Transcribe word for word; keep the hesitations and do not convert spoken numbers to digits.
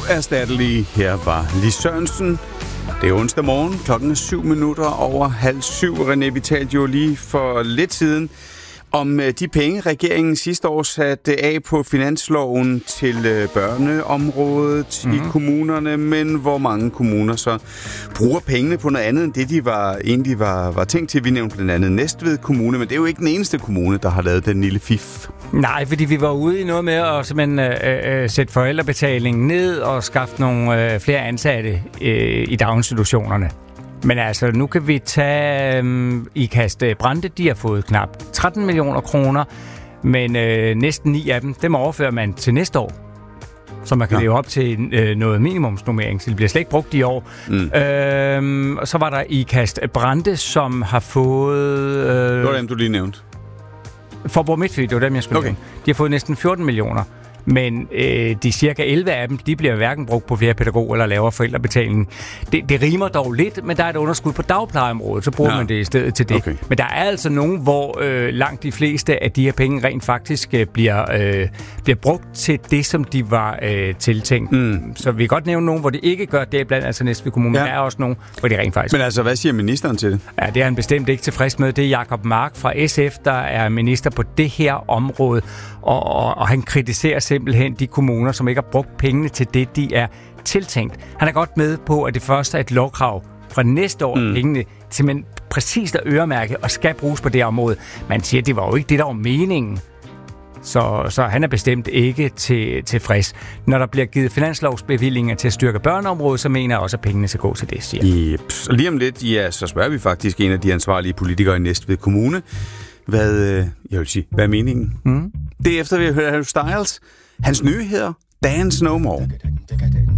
uerstattelige. Her var Lis Sørensen. Det er onsdag morgen. Klokken er syv minutter over halv syv. René, vi talte jo lige for lidt siden om de penge, regeringen sidste år satte af på finansloven til børneområdet mm-hmm. i kommunerne, men hvor mange kommuner så bruger pengene på noget andet end det, de var, egentlig var, var tænkt til. Vi nævnte blandt andet Næstved Kommune, men det er jo ikke den eneste kommune, der har lavet den lille fif. Nej, fordi vi var ude i noget med at simpelthen øh, øh, sætte forældrebetalingen ned og skaffe nogle øh, flere ansatte øh, i daginstitutionerne. Men altså, nu kan vi tage øhm, Ikast Brande. De har fået knap tretten millioner kroner, men øh, næsten ni af dem, dem overfører man til næste år. Så man kan ja. leve op til øh, noget minimumsnormering, så det bliver slet ikke brugt i år. Mm. Øhm, og så var der Ikast Brande, som har fået... Øh, det var dem, du lige nævnte. Forborg Midtfyn, det var dem, jeg skulle okay. nævne. De har fået næsten fjorten millioner. Men øh, de cirka elleve af dem, de bliver hverken brugt på flere pædagoger eller lavere forældrebetaling. Det, det rimer dog lidt, men der er et underskud på dagplejeområdet, så bruger ja. man det i stedet til det. Okay. Men der er altså nogen, hvor øh, langt de fleste af de her penge rent faktisk øh, bliver, øh, bliver brugt til det, som de var øh, tiltænkt. Mm. Så vi kan godt nævne nogen, hvor det ikke gør det, blandt altså Næstved Kommune. Ja. Men der er også nogen, hvor det rent faktisk... Men altså, hvad siger ministeren til det? Ja, det er han bestemt ikke tilfreds med. Det er Jacob Mark fra S F, der er minister på det her område, og, og, og han kritiserer simpelthen de kommuner, som ikke har brugt pengene til det, de er tiltænkt. Han er godt med på, at det første er et lovkrav fra næste år, mm. pengene simpelthen præcist at øremærke og skal bruges på det område. Man siger, at det var jo ikke det, der var meningen. Så, så han er bestemt ikke til, tilfreds. Når der bliver givet finanslovsbevillinger til at styrke børneområdet, så mener jeg også, at pengene skal gå til det, siger yep. Og lige om lidt, ja, så spørger vi faktisk en af de ansvarlige politikere i Næstved Kommune, hvad, jeg vil sige, hvad er meningen? Mm. Det er efter, vi har hørt Harry Styles. Hans nye hedder Dance No More.